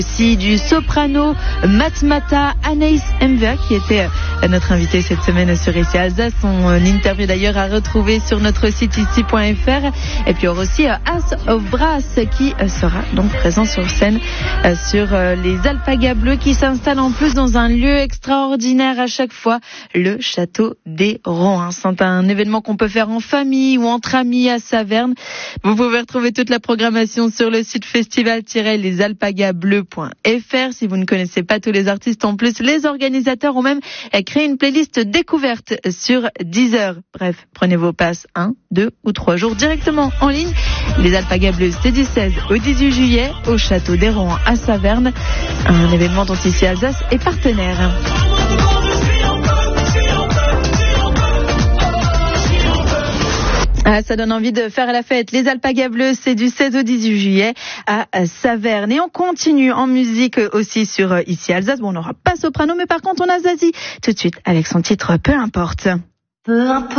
Aussi du soprano Matmata Anaïs Mva qui était notre invité cette semaine sur Ici Alsace. Son interview d'ailleurs à retrouver sur notre site ici.fr. Et puis il y aura aussi As of Brass qui sera donc présent sur scène sur les Alpagas Bleus qui s'installent en plus dans un lieu extraordinaire à chaque fois, le Château des Rohans. C'est un événement qu'on peut faire en famille ou entre amis à Saverne. Vous pouvez retrouver toute la programmation sur le site festival-lesalpagasbleus.fr. Si vous ne connaissez pas tous les artistes, en plus, les organisateurs ont même créé une playlist découverte sur Deezer. Bref, prenez vos passes 1, 2 ou 3 jours directement en ligne. Les Alpagas Bleus, c'est du 16 au 18 juillet au Château des Rohans à Saverne. Un événement dont Ici Alsace est partenaire. Ça donne envie de faire la fête. Les Alpagas Bleus, c'est du 16 au 18 juillet à Saverne. Et on continue en musique aussi sur Ici Alsace. Bon, on n'aura pas soprano, mais par contre, on a Zazie tout de suite avec son titre Peu importe. Peu importe.